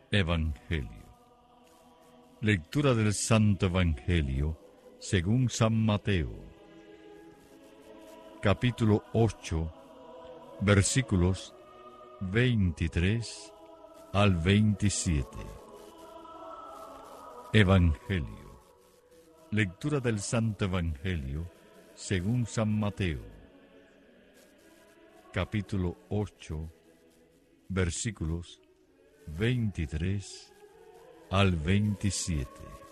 Evangelio. Lectura del Santo Evangelio según San Mateo, capítulo 8, versículos 23 al 27. Evangelio. Lectura del Santo Evangelio según San Mateo, capítulo 8, versículos 23 al 27.